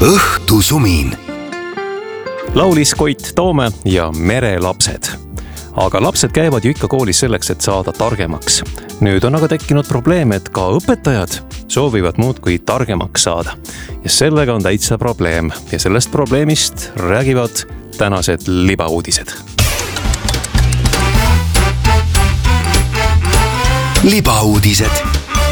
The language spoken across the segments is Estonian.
õhtusumin. Laulis Koit Toome ja merelapsed. Aga lapsed käivad ju ikka koolis selleks, et saada targemaks. Nüüd on aga tekkinud probleem, et ka õpetajad soovivad muudkui targemaks saada. Ja sellega on täitsa probleem. Ja sellest probleemist räägivad tänased libauudised. Libauudised.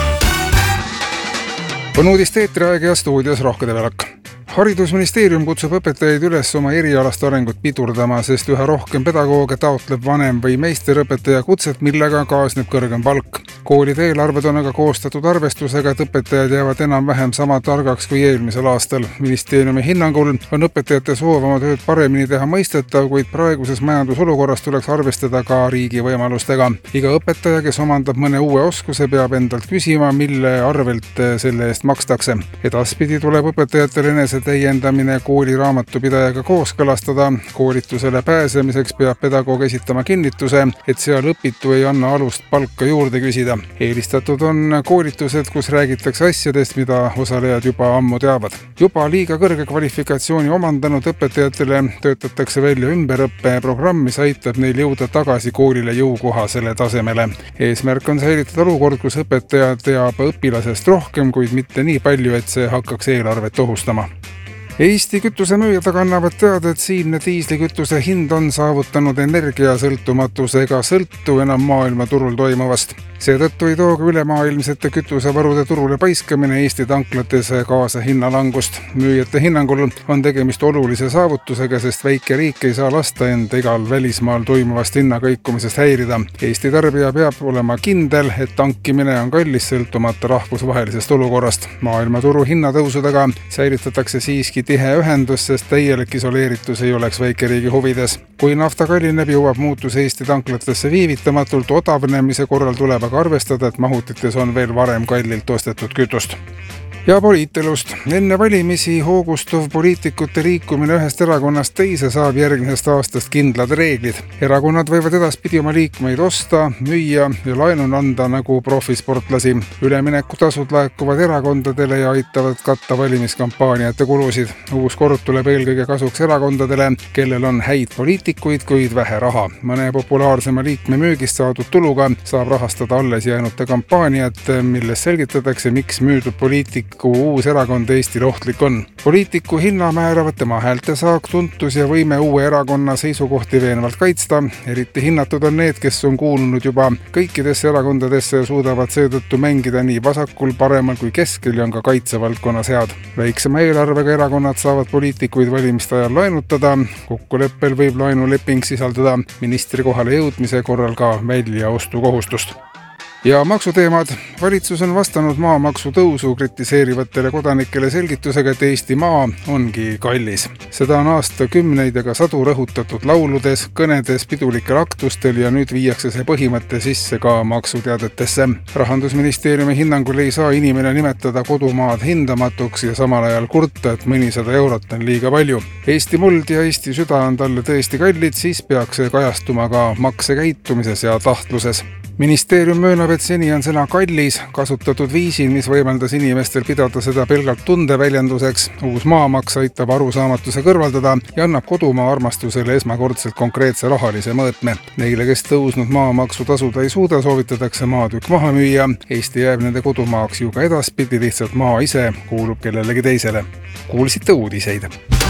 On uudiste eetriaeg ja stuudios Rohke Develak. Haridusministeerium kutsub õpetajaid üles oma erialast arengut pidurdama, sest üha rohkem pedagooge taotleb vanem- või meisterõpetaja kutset, millega kaasneb kõrgem palk. Koolide eelarved on aga koostatud arvestusega, et õpetajad jäävad enam-vähem sama targaks kui eelmisel aastal. Ministeeriumi hinnangul on õpetajate soov oma tööd paremini teha mõistetav, kuid praeguses majandusolukorras tuleks arvestada ka riigi võimalustega. Iga õpetaja, kes omandab mõne uue oskuse, peab endalt küsima, mille arvelt selle eest makstakse. Edaspidi tuleb õpetajatel enese täiendamine kooli raamatupidajaga kooskõlastada. Koolitusele pääsemiseks peab pedagoog esitama kinnituse, et seal õpitu ei anna alust palka juurde küsida. Eelistatud on koolitused, kus räägitakse asjadest, mida osalejad juba ammu teavad. Juba liiga kõrge kvalifikatsiooni omandanud õpetajatele töötatakse välja ümberõppeprogramm, mis aitab neil jõuda tagasi koolile jõukohasele tasemele. Eesmärk on säilitada olukord, kus õpetaja teab õpilasest rohkem, kuid mitte nii palju, et see hakkaks eelarvet ohustama. Eesti kütusemüüjad aga annavad teada, et siinne diislikütuse hind on saavutanud energiasõltumatuse ega sõltu enam maailmaturul toimuvast. Seetõttu ei tooga ülemaailmsete kütusevarude turule paiskamine Eesti tanklates kaasa hinnalangust. Müüjate hinnangul on tegemist olulise saavutusega, sest väike riik ei saa lasta end igal välismaal toimuvast hinnakõikumisest häirida. Eesti tarbija peab olema kindel, et tankimine on kallis sõltumata rahvusvahelisest olukorrast. Maailmaturu hinnatõusudega säilitatakse siiski tihe ühendus, sest täielik isoleeritus ei oleks väikeriigi huvides. Kui nafta kallineb, jõuab muutus Eesti tanklatesse viivitamatult, odavnemise korral tuleb aga arvestada, et mahutites on veel varem kallilt ostetud kütust. Ja poliitelust. Enne valimisi hoogustuv poliitikute liikumine ühest erakonnast teise saab järgmisest aastast kindlad reeglid. Erakonnad võivad edaspidi oma liikmeid osta, müüa ja laenun anda nagu profisportlasi. Üleminekutasud laekuvad erakondadele ja aitavad katta valimiskampaaniate kulusid. Uus kord tuleb eelkõige kasuks erakondadele, kellel on häid poliitikuid, kuid vähe raha. Mõne populaarsema liikme müügist saadud tuluga saab rahastada alles jäänute kampaaniat, milles selgitatakse, miks müüdud poliitik uus erakond Eestile ohtlik on. Poliitiku hinna määravad tema häältesaak, tuntus ja võime uue erakonna seisukohti veenvalt kaitsta. Eriti hinnatud on need, kes on kuulunud juba kõikidesse erakondadesse ja suudavad seetõttu mängida nii vasakul, paremal kui keskel ja on ka kaitsevaldkonnas head. Väiksema eelarvega erakonnad saavad poliitikuid valimiste ajal laenutada. Kokkuleppel võib laenuleping sisaldada ministri kohale jõudmise korral ka väljaostukohustust. Ja maksuteemad. Valitsus on vastanud maamaksu tõusu kritiseerivatele kodanikele selgitusega, et Eesti maa ongi kallis. Seda on aastakümneid ega sadu rõhutatud lauludes, kõnedes, pidulikel aktustel ja nüüd viiakse see põhimõte sisse ka maksuteadetesse. Rahandusministeeriumi hinnangul ei saa inimene nimetada kodumaad hindamatuks ja samal ajal kurta, et mõnisada eurot on liiga palju. Eesti muld ja Eesti süda on talle tõesti kallid, siis peaks see kajastuma ka maksekäitumises ja tahtluses. Ministeerium möönab, et seni on sõna kallis kasutatud viisil, mis võimaldas inimestel pidada seda pelgalt tundeväljenduseks. Uus maamaks aitab arusaamatuse kõrvaldada ja annab kodumaa armastusele esmakordselt konkreetse rahalise mõõtme. Neile, kes tõusnud maamaksu tasuda ei suuda, soovitatakse maatükk maha müüa. Eesti jääb nende kodumaaks ju ka edaspidi, lihtsalt maa ise kuulub kellelegi teisele. Kuulsite uudiseid.